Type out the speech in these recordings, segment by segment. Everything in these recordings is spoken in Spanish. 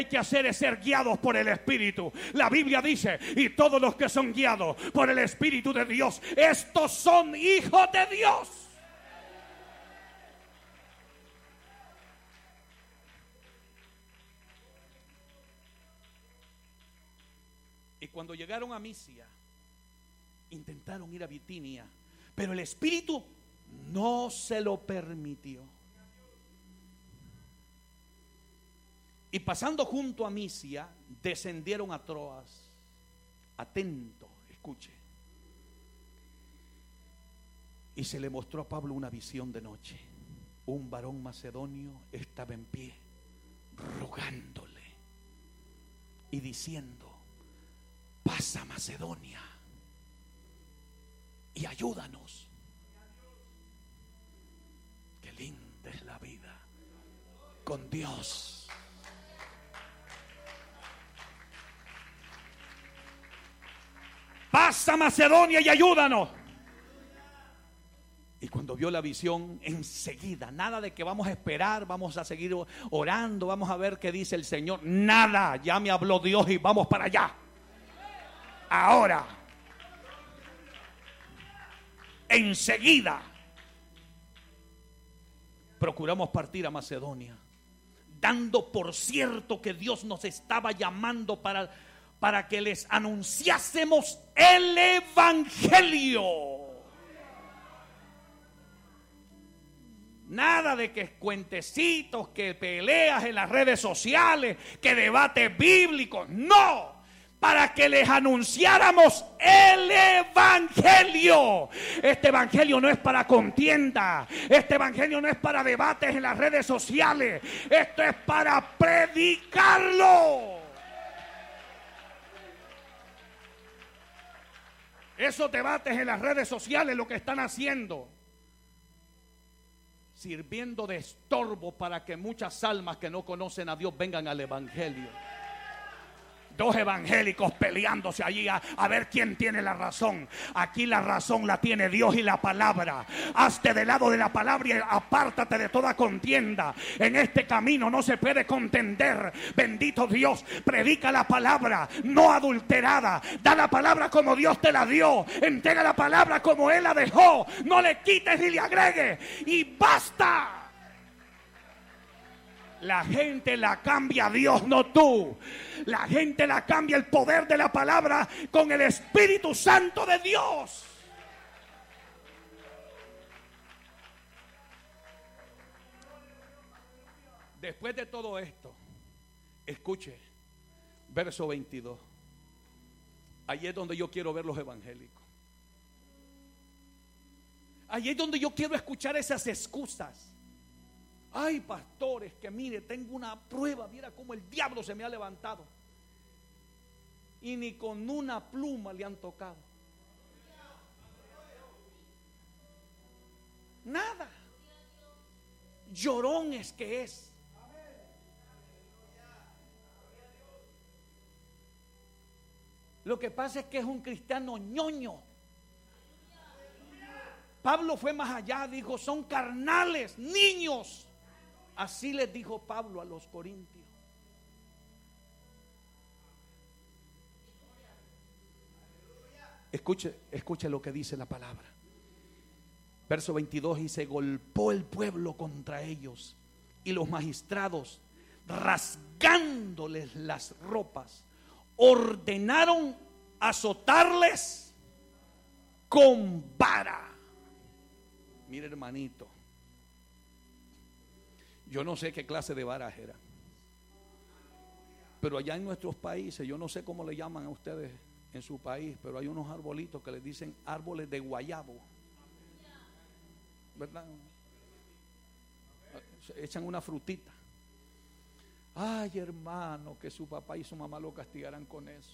hay que hacer es ser guiados por el Espíritu. La Biblia dice, y todos los que son guiados por el Espíritu de Dios, estos son hijos de Dios. Y cuando llegaron a Misia, intentaron ir a Bitinia, pero el Espíritu no se lo permitió. Y pasando junto a Misia, descendieron a Troas. Atento, escuche. Y se le mostró a Pablo una visión de noche. Un varón macedonio estaba en pie, rogándole y diciendo: pasa a Macedonia y ayúdanos. Qué linda es la vida con Dios. Pasa a Macedonia y ayúdanos. Y cuando vio la visión, enseguida, nada de que vamos a esperar, vamos a seguir orando, vamos a ver qué dice el Señor. Nada, ya me habló Dios y vamos para allá. Ahora, enseguida, procuramos partir a Macedonia, dando por cierto que Dios nos estaba llamando para que les anunciásemos el Evangelio. Nada de que cuentecitos, que peleas en las redes sociales, que debates bíblicos. No, para que les anunciáramos el Evangelio. Este Evangelio no es para contienda. Este Evangelio no es para debates en las redes sociales. Esto es para predicarlo. Esos debates en las redes sociales lo que están haciendo, sirviendo de estorbo para que muchas almas que no conocen a Dios vengan al Evangelio. Dos evangélicos peleándose allí a ver quién tiene la razón. Aquí la razón la tiene Dios y la palabra. Hazte del lado de la palabra y apártate de toda contienda. En este camino no se puede contender. Bendito Dios, predica la palabra no adulterada. Da la palabra como Dios te la dio. Entrega la palabra como Él la dejó. No le quites ni le agregues. Y basta. La gente la cambia Dios, no tú. La gente la cambia el poder de la palabra con el Espíritu Santo de Dios. Después de todo esto, escuche, verso 22. Allí es donde yo quiero ver los evangélicos. Allí es donde yo quiero escuchar esas excusas. Ay, pastores, que mire, tengo una prueba, mira cómo el diablo se me ha levantado. Y ni con una pluma le han tocado. Nada. Llorones que es. Lo que pasa es que es un cristiano ñoño. Pablo fue más allá, dijo, son carnales, niños. Así les dijo Pablo a los corintios. Escuche lo que dice la palabra. Verso 22, y se golpeó el pueblo contra ellos, y los magistrados, rasgándoles las ropas, ordenaron azotarles con vara. Mire, hermanito, yo no sé qué clase de varas era, pero allá en nuestros países, yo no sé cómo le llaman a ustedes en su país, pero hay unos arbolitos que les dicen árboles de guayabo, ¿verdad? Echan una frutita. Ay, hermano, que su papá y su mamá lo castigarán con eso.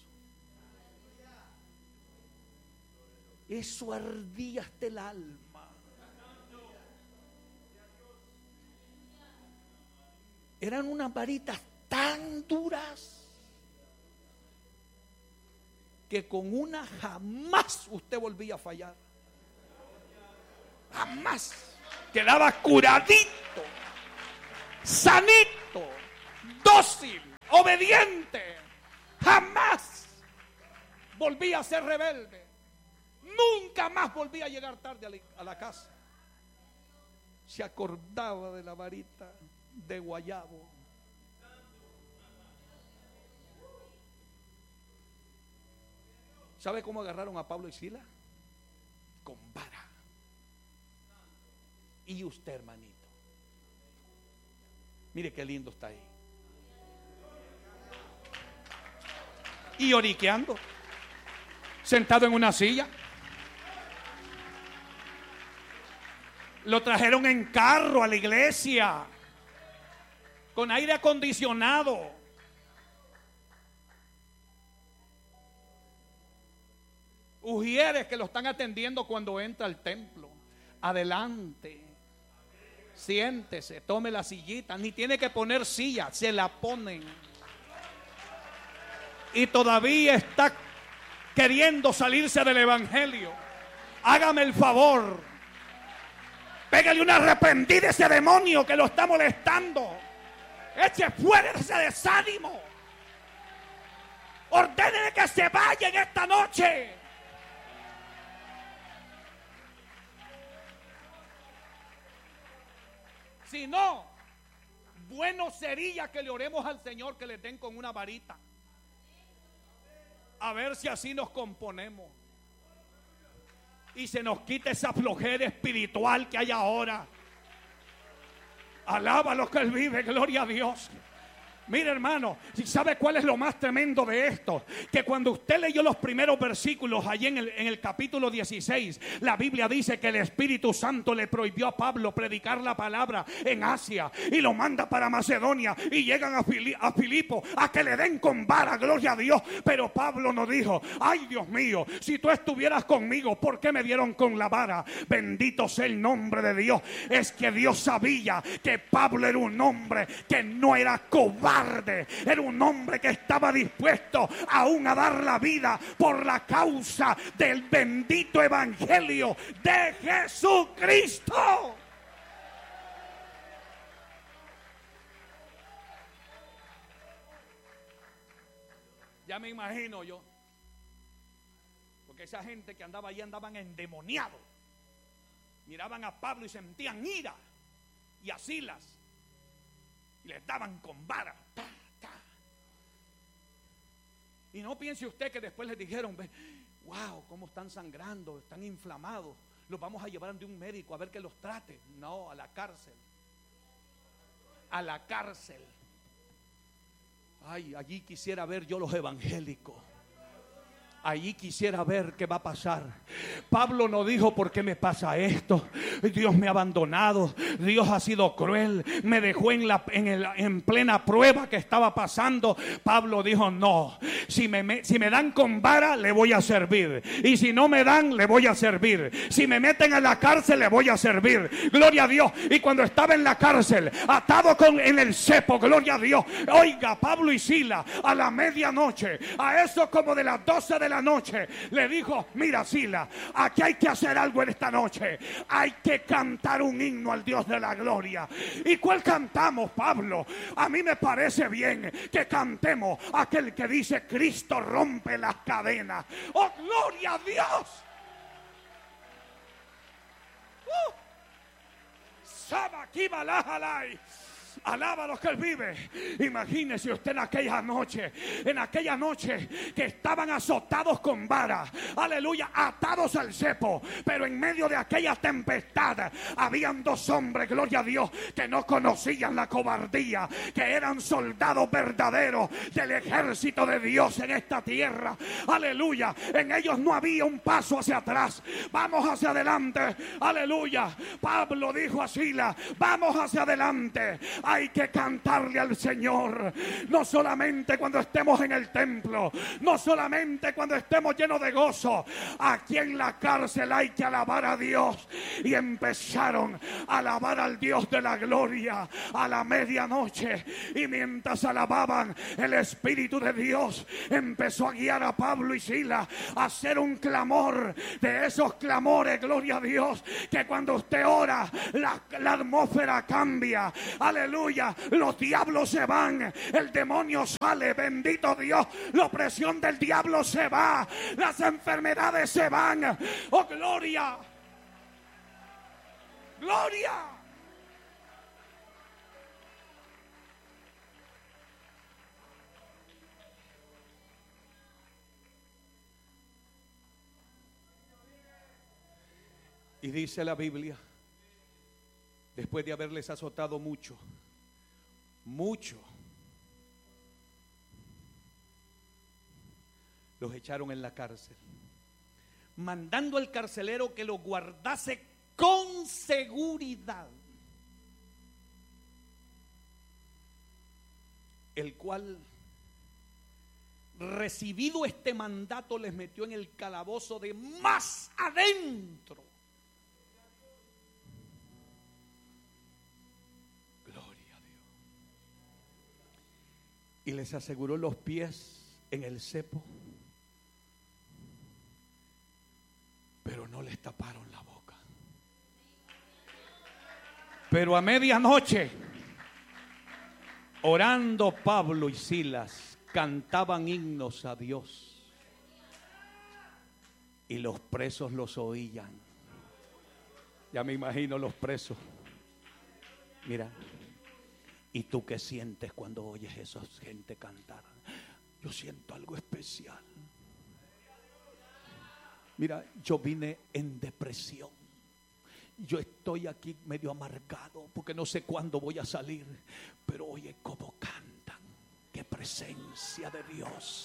Eso ardía hasta el alma. Eran unas varitas tan duras que con una jamás usted volvía a fallar. Jamás. Quedaba curadito, sanito, dócil. obediente. Jamás volví a ser rebelde. Nunca más volví a llegar tarde a la casa. Se acordaba de la varita de guayabo. ¿Sabe cómo agarraron a Pablo y Silas? Con vara. Y usted, hermanito, mire qué lindo está ahí. Y lloriqueando, sentado en una silla. Lo trajeron en carro a la iglesia, con aire acondicionado. Ujieres que lo están atendiendo cuando entra al templo. Adelante, siéntese, tome la sillita. Ni tiene que poner silla, se la ponen. Y todavía está queriendo salirse del evangelio. Hágame el favor, pégale una arrepentida a ese demonio que lo está molestando. Eche fuera ese desánimo. Ordénele que se vaya en esta noche. Si no, bueno sería que le oremos al Señor que le den con una varita. A ver si así nos componemos y se nos quita esa flojera espiritual que hay ahora. Alaba lo que Él vive, gloria a Dios. Mire, hermano, ¿sabe cuál es lo más tremendo de esto? Que cuando usted leyó los primeros versículos allí en el capítulo 16, la Biblia dice que el Espíritu Santo le prohibió a Pablo predicar la palabra en Asia y lo manda para Macedonia y llegan a Filipo a que le den con vara, gloria a Dios. Pero Pablo no dijo: ay, Dios mío, si tú estuvieras conmigo, ¿por qué me dieron con la vara? Bendito sea el nombre de Dios. Es que Dios sabía que Pablo era un hombre que no era cobarde. Era un hombre que estaba dispuesto aún a dar la vida por la causa del bendito evangelio de Jesucristo. Ya me imagino yo, porque esa gente que andaba allí andaban endemoniados. Miraban a Pablo y sentían ira, y a Silas y les daban con vara. Ta, ta. Y no piense usted que después les dijeron: wow, cómo están sangrando, están inflamados, los vamos a llevar ante un médico a ver que los trate. No, a la cárcel. A la cárcel. Ay, allí quisiera ver yo los evangélicos. Allí quisiera ver qué va a pasar. Pablo no dijo: ¿por qué me pasa esto? Dios me ha abandonado, Dios ha sido cruel, me dejó en plena prueba que estaba pasando. Pablo dijo: no, si me dan con vara, le voy a servir, y si no me dan, le voy a servir. Si me meten en la cárcel, le voy a servir, gloria a Dios. Y cuando estaba en la cárcel, atado en el cepo, gloria a Dios, oiga, Pablo y Silas, a la medianoche, a eso como de las 12 de la noche, le dijo: mira, Silas, aquí hay que hacer algo en esta noche. Hay que cantar un himno al Dios de la gloria. ¿Y cuál cantamos, Pablo? A mí me parece bien que cantemos aquel que dice: Cristo rompe las cadenas. ¡Oh, gloria a Dios! Alaba a los que Él vive. Imagínese usted en aquella noche que estaban azotados con vara, aleluya, atados al cepo, pero en medio de aquella tempestad habían dos hombres, gloria a Dios, que no conocían la cobardía, que eran soldados verdaderos del ejército de Dios en esta tierra, aleluya. En ellos no había un paso hacia atrás, vamos hacia adelante, aleluya. Pablo dijo a Silas: vamos hacia adelante. Hay que cantarle al Señor, no solamente cuando estemos en el templo, no solamente cuando estemos llenos de gozo. Aquí en la cárcel hay que alabar a Dios. Y empezaron a alabar al Dios de la gloria a la medianoche. Y mientras alababan, el Espíritu de Dios empezó a guiar a Pablo y Silas a hacer un clamor, de esos clamores, gloria a Dios, que cuando usted ora, la atmósfera cambia, aleluya. aleluya, los diablos se van, el demonio sale, bendito Dios, la opresión del diablo se va, las enfermedades se van. Oh, gloria, gloria. Y dice la Biblia, después de haberles azotado mucho, los echaron en la cárcel, mandando al carcelero que los guardase con seguridad, el cual, recibido este mandato, les metió en el calabozo de más adentro. Y les aseguró los pies en el cepo, pero no les taparon la boca. Pero a medianoche, orando Pablo y Silas, cantaban himnos a Dios. Y los presos los oían. Ya me imagino los presos. Mira. ¿Y tú qué sientes cuando oyes a esa gente cantar? Yo siento algo especial. Mira, yo vine en depresión. Yo estoy aquí medio amargado porque no sé cuándo voy a salir. Pero oye cómo cantan. ¡Qué presencia de Dios!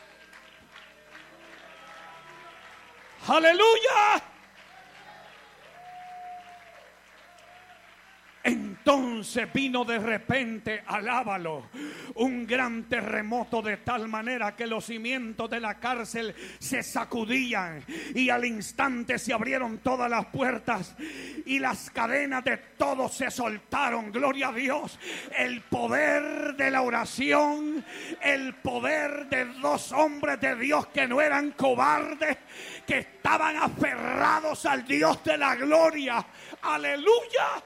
¡Aleluya! Entonces vino de repente, alábalo, un gran terremoto de tal manera que los cimientos de la cárcel se sacudían y al instante se abrieron todas las puertas y las cadenas de todos se soltaron. Gloria a Dios. El poder de la oración, el poder de dos hombres de Dios que no eran cobardes, que estaban aferrados al Dios de la gloria. Aleluya.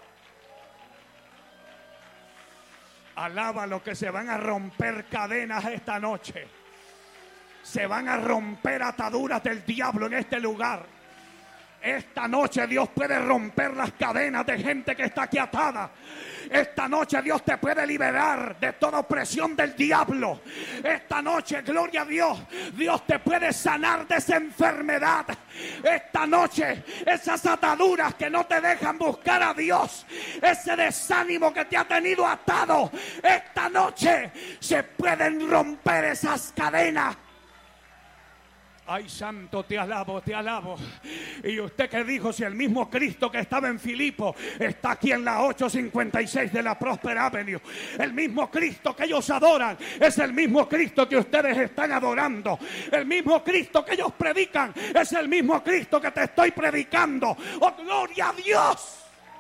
Alaba lo que se van a romper cadenas esta noche. Se van a romper ataduras del diablo en este lugar. Esta noche Dios puede romper las cadenas de gente que está aquí atada. Esta noche Dios te puede liberar de toda opresión del diablo. Esta noche, gloria a Dios, Dios te puede sanar de esa enfermedad. Esta noche, esas ataduras que no te dejan buscar a Dios, ese desánimo que te ha tenido atado, esta noche se pueden romper esas cadenas. Ay, santo, te alabo, te alabo. Y usted que dijo, si el mismo Cristo que estaba en Filipo está aquí en la 856 de la Prosper Avenue, el mismo Cristo que ellos adoran es el mismo Cristo que ustedes están adorando. El mismo Cristo que ellos predican es el mismo Cristo que te estoy predicando. ¡Oh, gloria a Dios!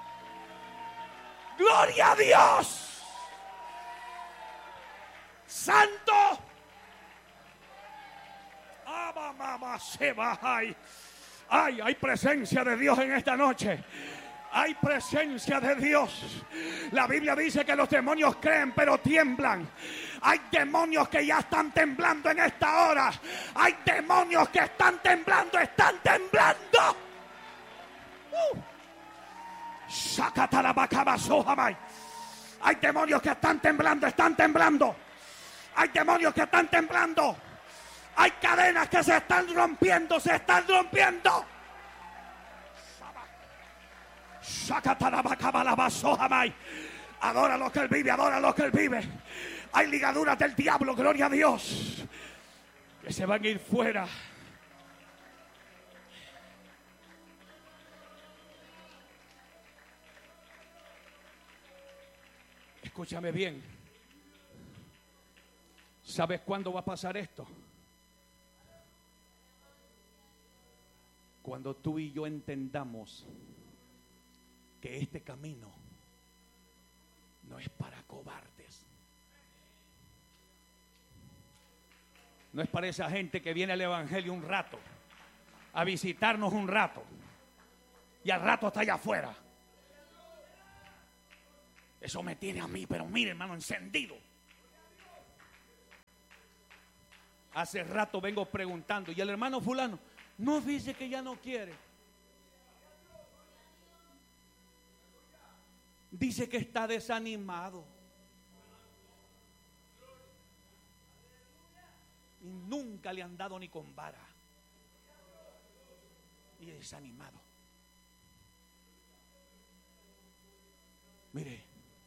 ¡Gloria a Dios! ¡Santo! Ay, hay presencia de Dios en esta noche. Hay presencia de Dios. La Biblia dice que los demonios creen pero tiemblan. Hay demonios que ya están temblando en esta hora. Hay demonios que están temblando, están temblando. Hay demonios que están temblando, están temblando. Hay demonios que están temblando. Hay cadenas que se están rompiendo, se están rompiendo. Adora lo que Él vive, adora lo que Él vive. Hay ligaduras del diablo, gloria a Dios, que se van a ir fuera. Escúchame bien. ¿Sabes cuándo va a pasar esto? Cuando tú y yo entendamos que este camino no es para cobardes. No es para esa gente que viene al evangelio un rato, a visitarnos un rato, y al rato está allá afuera. Eso me tiene a mí, pero mire, hermano, encendido. Hace rato vengo preguntando y el hermano fulano no dice que ya no quiere. Dice que está desanimado. Y nunca le han dado ni con vara. Y desanimado. Mire,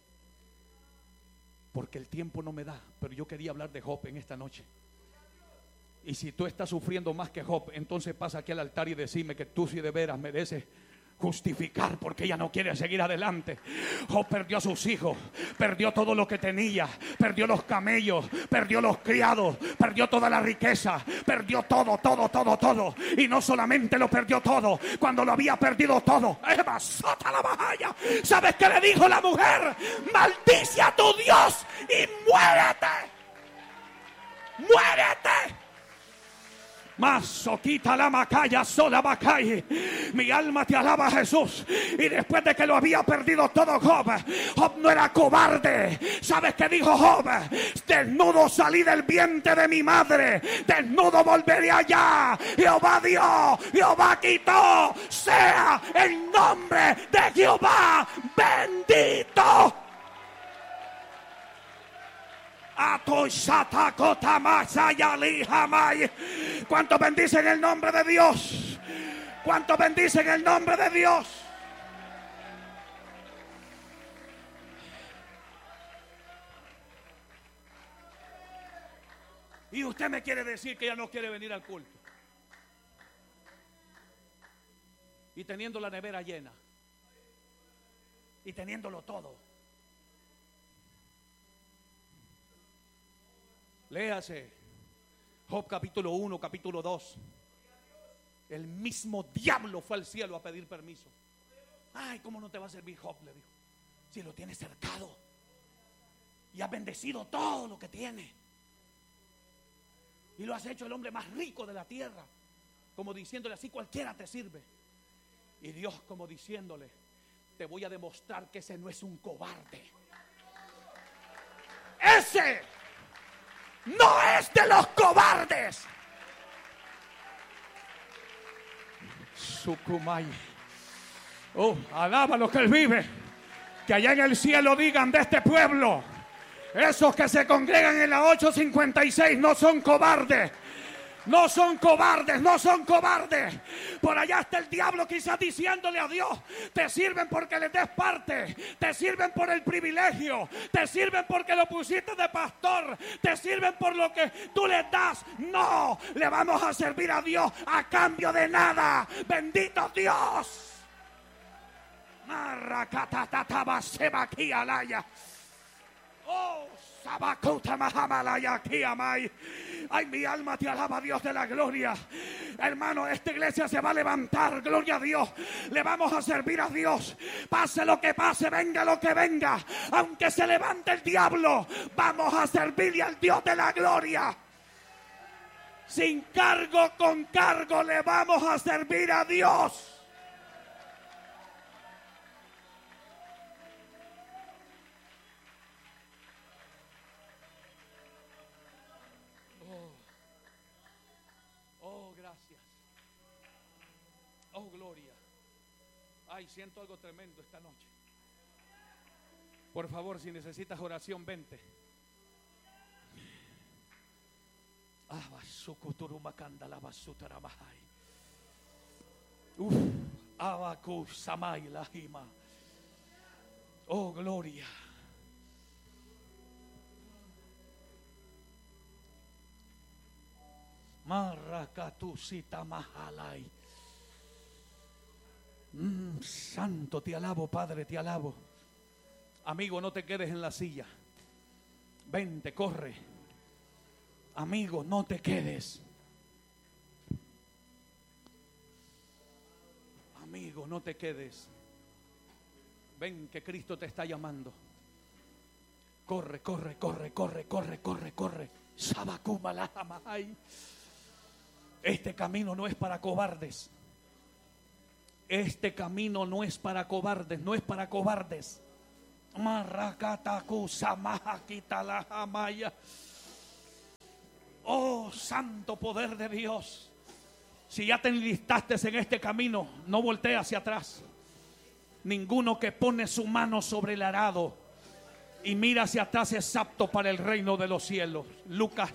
porque el tiempo no me da, pero yo quería hablar de Job en esta noche. Y si tú estás sufriendo más que Job, entonces pasa aquí al altar y decime que tú sí de veras mereces justificar, porque ella no quiere seguir adelante. Job perdió a sus hijos, perdió todo lo que tenía, perdió los camellos, perdió los criados, perdió toda la riqueza, perdió todo. Y no solamente lo perdió todo, cuando lo había perdido todo, Eva, sota la bajaya. ¿Sabes qué le dijo la mujer? Maldice a tu Dios y muérete. Muérete. Masoquita la macaya, sola macay. Mi alma te alaba, Jesús. Y después de que lo había perdido todo Job, Job no era cobarde. ¿Sabes qué dijo Job? Desnudo salí del vientre de mi madre, desnudo volveré allá. Jehová dio, Jehová quitó. Sea el nombre de Jehová bendito. ¿Cuánto bendicen el nombre de Dios? ¿Cuánto bendicen el nombre de Dios? Y usted me quiere decir que ya no quiere venir al culto. Y teniendo la nevera llena. Y teniéndolo todo. Léase Job capítulo 1, capítulo 2. El mismo diablo fue al cielo a pedir permiso. Ay, ¿cómo no te va a servir Job? Le dijo. Si lo tienes cercado y has bendecido todo lo que tiene. Y lo has hecho el hombre más rico de la tierra. Como diciéndole así, cualquiera te sirve. Y Dios como diciéndole, te voy a demostrar que ese no es un cobarde. Ese no es de los cobardes. Sucumay. Oh, alaba lo que él vive. Que allá en el cielo digan de este pueblo: esos que se congregan en la 856 no son cobardes. No son cobardes, no son cobardes. Por allá está el diablo quizás diciéndole a Dios: te sirven porque les des parte, te sirven por el privilegio, te sirven porque lo pusiste de pastor, te sirven por lo que tú les das. No, le vamos a servir a Dios a cambio de nada. Bendito Dios. Oh, ay, mi alma te alaba, Dios de la gloria. Hermano, esta iglesia se va a levantar, gloria a Dios. Le vamos a servir a Dios. Pase lo que pase, venga lo que venga. Aunque se levante el diablo, vamos a servirle al Dios de la gloria. Sin cargo, con cargo, le vamos a servir a Dios. Oh, gloria. Ay, siento algo tremendo esta noche. Por favor, si necesitas oración, vente. Oh, gloria. Marracatusita mahalai. Santo, te alabo, Padre, te alabo. Amigo, no te quedes en la silla. Vente, corre. Amigo, no te quedes. Amigo, no te quedes. Ven, que Cristo te está llamando. Corre, corre, corre, corre, corre, corre, corre. Este camino no es para cobardes. Este camino no es para cobardes, no es para cobardes. Oh, santo poder de Dios. Si ya te enlistaste en este camino, no voltees hacia atrás. Ninguno que pone su mano sobre el arado y mira hacia atrás es apto para el reino de los cielos. Lucas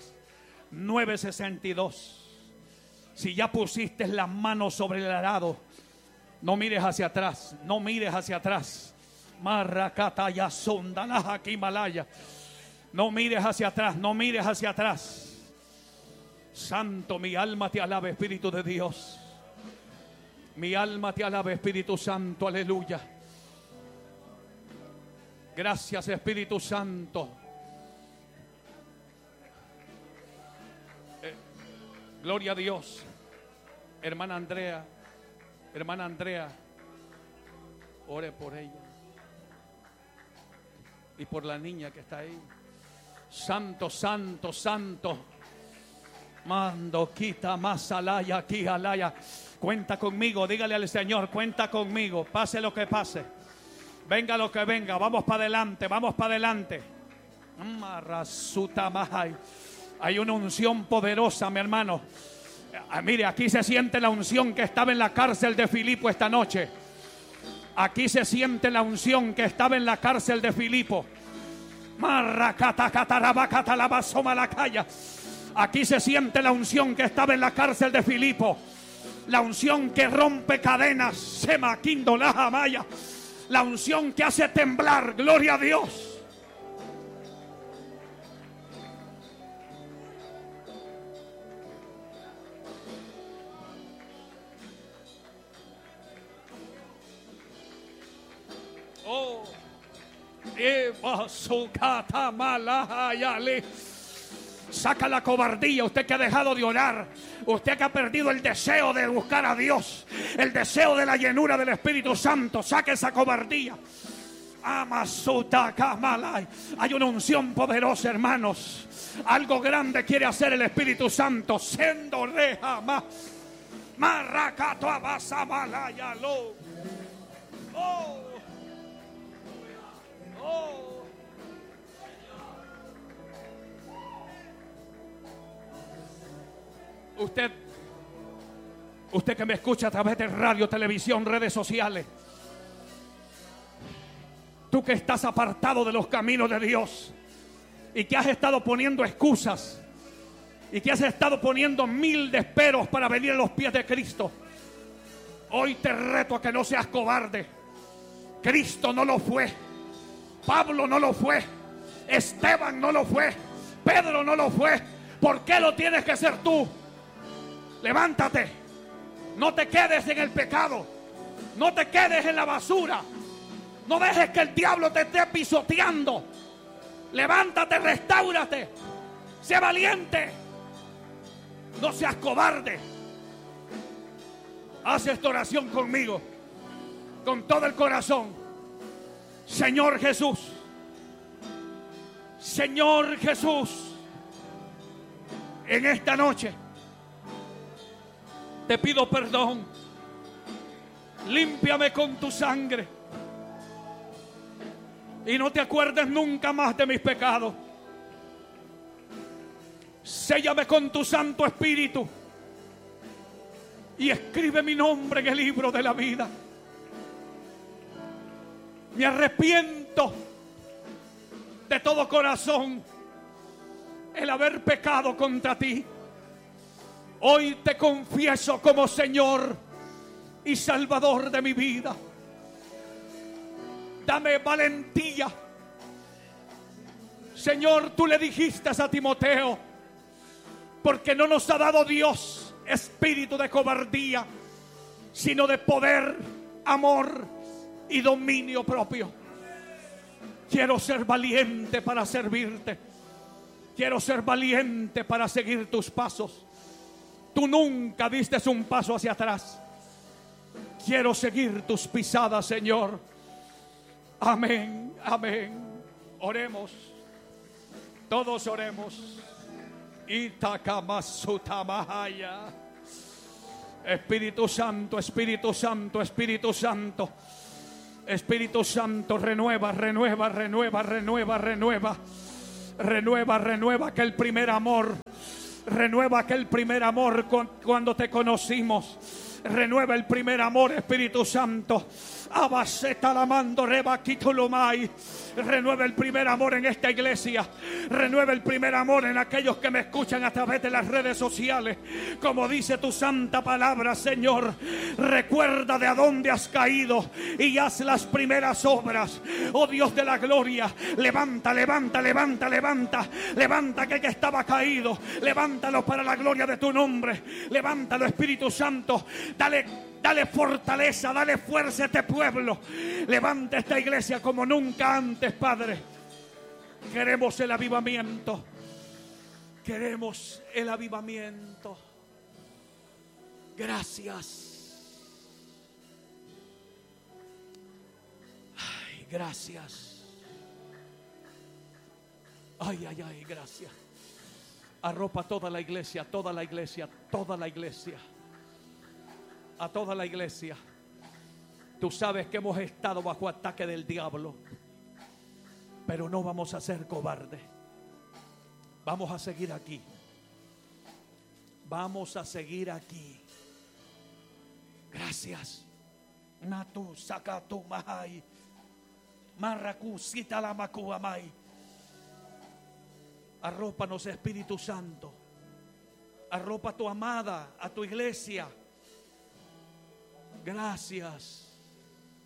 9:62. Si ya pusiste las manos sobre el arado, no mires hacia atrás, no mires hacia atrás. Marrakataya sondalaja Himalaya. No mires hacia atrás, no mires hacia atrás. Santo, mi alma te alaba, Espíritu de Dios. Mi alma te alaba, Espíritu Santo, aleluya. Gracias, Espíritu Santo. Gloria a Dios. Hermana Andrea, ore por ella y por la niña que está ahí. Santo, santo, santo. Mando, quita, más alaya, aquí, alaya. Cuenta conmigo, dígale al Señor, cuenta conmigo, pase lo que pase, venga lo que venga, vamos para adelante, vamos para adelante. Hay una unción poderosa, mi hermano. Mire, aquí se siente la unción que estaba en la cárcel de Filipo esta noche. Aquí se siente la unción que estaba en la cárcel de Filipo. Aquí se siente la unción que estaba en la cárcel de Filipo. La unción que rompe cadenas. Sema Kindolaja Maya. La unción que hace temblar. Gloria a Dios. Oh, Eva Sukata Malahayale. Saca la cobardía, usted que ha dejado de orar, usted que ha perdido el deseo de buscar a Dios, el deseo de la llenura del Espíritu Santo. Saque esa cobardía. Amasuta Kamalay. Hay una unción poderosa, hermanos. Algo grande quiere hacer el Espíritu Santo. Sendo reja más. Marracato abasabalayalo. Oh. Oh. Usted que me escucha a través de radio, televisión, redes sociales, tú que estás apartado de los caminos de Dios y que has estado poniendo excusas y que has estado poniendo mil desperos para venir a los pies de Cristo, hoy te reto a que no seas cobarde. Cristo no lo fue, Pablo no lo fue, Esteban no lo fue, Pedro no lo fue. ¿Por qué lo tienes que ser tú? Levántate, no te quedes en el pecado, no te quedes en la basura, no dejes que el diablo te esté pisoteando. Levántate, restáurate, sé valiente, no seas cobarde. Haz esta oración conmigo, con todo el corazón. Señor Jesús, Señor Jesús, en esta noche te pido perdón. Límpiame con tu sangre y no te acuerdes nunca más de mis pecados. Séllame con tu Santo Espíritu y escribe mi nombre en el libro de la vida. Me arrepiento de todo corazón el haber pecado contra ti. Hoy te confieso como Señor y Salvador de mi vida. Dame valentía. Señor, tú le dijiste a Timoteo, porque no nos ha dado Dios espíritu de cobardía, sino de poder, amor y dominio propio. Quiero ser valiente para servirte. Quiero ser valiente para seguir tus pasos. Tú nunca diste un paso hacia atrás. Quiero seguir tus pisadas, Señor. Amén, amén. Oremos. Todos oremos. Itakamasutamaaya. Espíritu Santo, Espíritu Santo, Espíritu Santo. Espíritu Santo, renueva, renueva, renueva, renueva, renueva. Renueva, renueva aquel primer amor. Renueva aquel primer amor cuando te conocimos. Renueva el primer amor, Espíritu Santo. Abaseta la mando reba quitulumai. Renueva el primer amor en esta iglesia. Renueva el primer amor en aquellos que me escuchan a través de las redes sociales. Como dice tu santa palabra, Señor, recuerda de a dónde has caído y haz las primeras obras. Oh Dios de la gloria, levanta, levanta, levanta, levanta. Levanta aquel que estaba caído. Levántalo para la gloria de tu nombre. Levántalo, Espíritu Santo. Dale fortaleza, dale fuerza a este pueblo. Levanta esta iglesia como nunca antes, Padre. Queremos el avivamiento. Queremos el avivamiento. Gracias. Ay, gracias. Ay, ay, ay, gracias. Arropa toda la iglesia, toda la iglesia, toda la iglesia. A toda la iglesia. Tú sabes que hemos estado bajo ataque del diablo, pero no vamos a ser cobardes. Vamos a seguir aquí. Vamos a seguir aquí. Gracias. Natu sakatu mahai. Marraku sitala makuamai. Arrópanos, Espíritu Santo. Arropa a tu amada, a tu iglesia. Gracias.